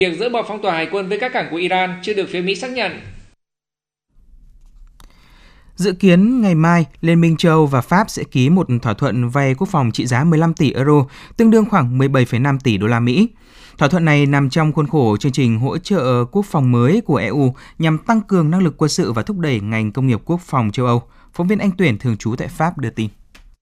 Việc dỡ bỏ phong tỏa hải quân với các cảng của Iran chưa được phía Mỹ xác nhận. Dự kiến ngày mai, Liên minh châu Âu và Pháp sẽ ký một thỏa thuận vay quốc phòng trị giá 15 tỷ euro, tương đương khoảng 17,5 tỷ đô la Mỹ. Thỏa thuận này nằm trong khuôn khổ chương trình hỗ trợ quốc phòng mới của EU nhằm tăng cường năng lực quân sự và thúc đẩy ngành công nghiệp quốc phòng châu Âu. Phóng viên Anh Tuyển thường trú tại Pháp đưa tin.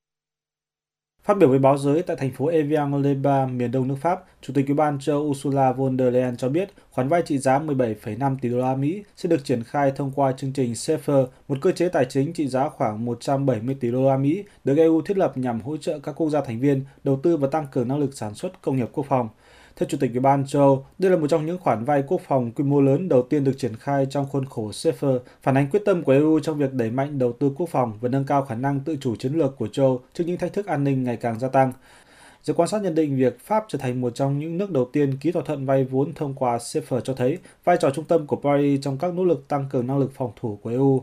Phát biểu với báo giới tại thành phố Evian-les-Bains, miền đông nước Pháp, Chủ tịch Ủy ban châu Ursula von der Leyen cho biết khoản vay trị giá 17,5 tỷ đô la Mỹ sẽ được triển khai thông qua chương trình SAFER, một cơ chế tài chính trị giá khoảng 170 tỷ đô la Mỹ được EU thiết lập nhằm hỗ trợ các quốc gia thành viên đầu tư và tăng cường năng lực sản xuất công nghiệp quốc phòng. Theo Chủ tịch Ủy ban châu Âu, đây là một trong những khoản vay quốc phòng quy mô lớn đầu tiên được triển khai trong khuôn khổ SAFER, phản ánh quyết tâm của EU trong việc đẩy mạnh đầu tư quốc phòng và nâng cao khả năng tự chủ chiến lược của châu Âu trước những thách thức an ninh ngày càng gia tăng. Giới quan sát nhận định việc Pháp trở thành một trong những nước đầu tiên ký thỏa thuận vay vốn thông qua SAFER cho thấy vai trò trung tâm của Paris trong các nỗ lực tăng cường năng lực phòng thủ của EU.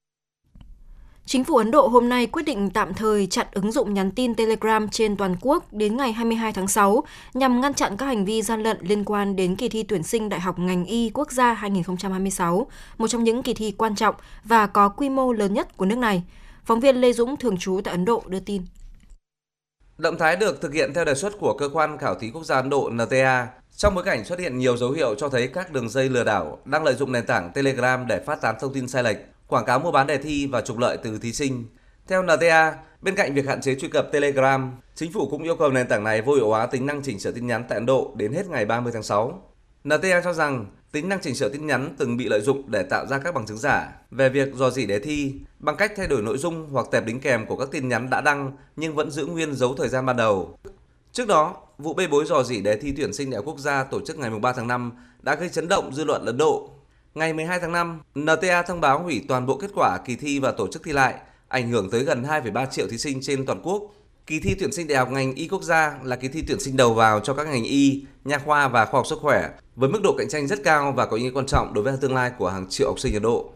Chính phủ Ấn Độ hôm nay quyết định tạm thời chặn ứng dụng nhắn tin Telegram trên toàn quốc đến ngày 22 tháng 6 nhằm ngăn chặn các hành vi gian lận liên quan đến kỳ thi tuyển sinh Đại học ngành Y quốc gia 2026, một trong những kỳ thi quan trọng và có quy mô lớn nhất của nước này. Phóng viên Lê Dũng thường trú tại Ấn Độ đưa tin. Động thái được thực hiện theo đề xuất của Cơ quan Khảo thí Quốc gia Ấn Độ NTA trong bối cảnh xuất hiện nhiều dấu hiệu cho thấy các đường dây lừa đảo đang lợi dụng nền tảng Telegram để phát tán thông tin sai lệch, quảng cáo mua bán đề thi và trục lợi từ thí sinh. Theo NTA, bên cạnh việc hạn chế truy cập Telegram, chính phủ cũng yêu cầu nền tảng này vô hiệu hóa tính năng chỉnh sửa tin nhắn tại Ấn Độ đến hết ngày 30 tháng 6. NTA cho rằng tính năng chỉnh sửa tin nhắn từng bị lợi dụng để tạo ra các bằng chứng giả về việc rò rỉ đề thi bằng cách thay đổi nội dung hoặc tệp đính kèm của các tin nhắn đã đăng nhưng vẫn giữ nguyên dấu thời gian ban đầu. Trước đó, vụ bê bối rò rỉ đề thi tuyển sinh đại học quốc gia tổ chức ngày 3 tháng 5 đã gây chấn động dư luận Ấn Độ. Ngày 12 tháng 5, NTA thông báo hủy toàn bộ kết quả kỳ thi và tổ chức thi lại, ảnh hưởng tới gần 2,3 triệu thí sinh trên toàn quốc. Kỳ thi tuyển sinh đại học ngành Y quốc gia là kỳ thi tuyển sinh đầu vào cho các ngành Y, nha khoa và khoa học sức khỏe, với mức độ cạnh tranh rất cao và có ý nghĩa quan trọng đối với tương lai của hàng triệu học sinh Ấn Độ.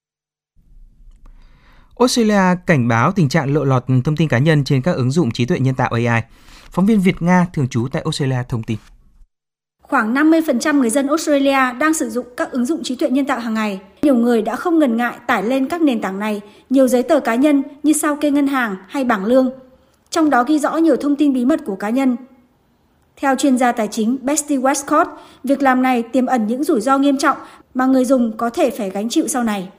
Australia cảnh báo tình trạng lộ lọt thông tin cá nhân trên các ứng dụng trí tuệ nhân tạo AI. Phóng viên Việt Nga thường trú tại Australia thông tin. Khoảng 50% người dân Australia đang sử dụng các ứng dụng trí tuệ nhân tạo hàng ngày. Nhiều người đã không ngần ngại tải lên các nền tảng này nhiều giấy tờ cá nhân như sao kê ngân hàng hay bảng lương, trong đó ghi rõ nhiều thông tin bí mật của cá nhân. Theo chuyên gia tài chính Bestie Westcott, việc làm này tiềm ẩn những rủi ro nghiêm trọng mà người dùng có thể phải gánh chịu sau này.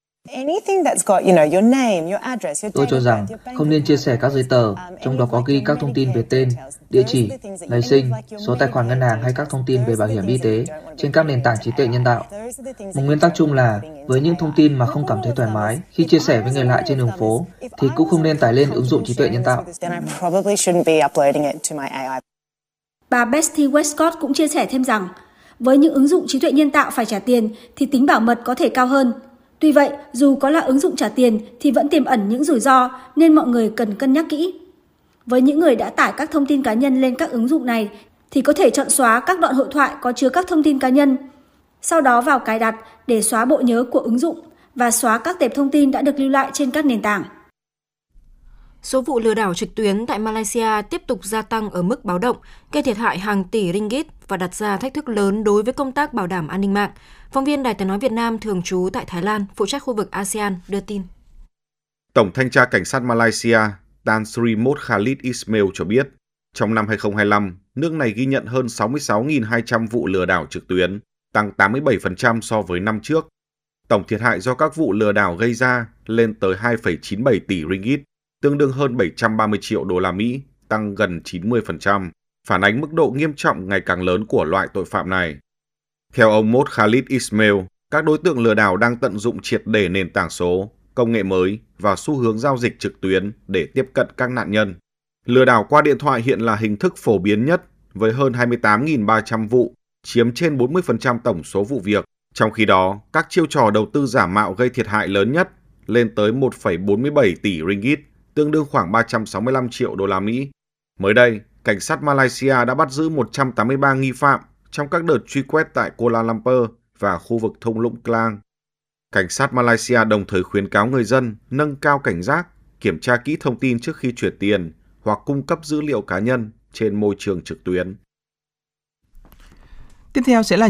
Tôi cho rằng không nên chia sẻ các giấy tờ, trong đó có ghi các thông tin về tên, địa chỉ, ngày sinh, số tài khoản ngân hàng hay các thông tin về bảo hiểm y tế trên các nền tảng trí tuệ nhân tạo. Một nguyên tắc chung là, với những thông tin mà không cảm thấy thoải mái khi chia sẻ với người lạ trên đường phố, thì cũng không nên tải lên ứng dụng trí tuệ nhân tạo. Bà Bestie Westcott cũng chia sẻ thêm rằng, với những ứng dụng trí tuệ nhân tạo phải trả tiền thì tính bảo mật có thể cao hơn. Tuy vậy, dù có là ứng dụng trả tiền thì vẫn tiềm ẩn những rủi ro nên mọi người cần cân nhắc kỹ. Với những người đã tải các thông tin cá nhân lên các ứng dụng này thì có thể chọn xóa các đoạn hội thoại có chứa các thông tin cá nhân, sau đó vào cài đặt để xóa bộ nhớ của ứng dụng và xóa các tệp thông tin đã được lưu lại trên các nền tảng. Số vụ lừa đảo trực tuyến tại Malaysia tiếp tục gia tăng ở mức báo động, gây thiệt hại hàng tỷ ringgit và đặt ra thách thức lớn đối với công tác bảo đảm an ninh mạng. Phóng viên Đài Tiếng nói Việt Nam thường trú tại Thái Lan, phụ trách khu vực ASEAN đưa tin. Tổng thanh tra cảnh sát Malaysia Tan Sri Mod Khalid Ismail cho biết, trong năm 2025, nước này ghi nhận hơn 66.200 vụ lừa đảo trực tuyến, tăng 87% so với năm trước. Tổng thiệt hại do các vụ lừa đảo gây ra lên tới 2,97 tỷ ringgit, tương đương hơn 730 triệu đô la Mỹ, tăng gần 90%, phản ánh mức độ nghiêm trọng ngày càng lớn của loại tội phạm này. Theo ông Mod Khalid Ismail, các đối tượng lừa đảo đang tận dụng triệt để nền tảng số, công nghệ mới và xu hướng giao dịch trực tuyến để tiếp cận các nạn nhân. Lừa đảo qua điện thoại hiện là hình thức phổ biến nhất với hơn 28.300 vụ, chiếm trên 40% tổng số vụ việc. Trong khi đó, các chiêu trò đầu tư giả mạo gây thiệt hại lớn nhất lên tới 1,47 tỷ ringgit, tương đương khoảng 365 triệu đô la Mỹ. Mới đây, cảnh sát Malaysia đã bắt giữ 183 nghi phạm trong các đợt truy quét tại Kuala Lumpur và khu vực thung lũng Klang. Cảnh sát Malaysia đồng thời khuyến cáo người dân nâng cao cảnh giác, kiểm tra kỹ thông tin trước khi chuyển tiền hoặc cung cấp dữ liệu cá nhân trên môi trường trực tuyến. Tiếp theo sẽ là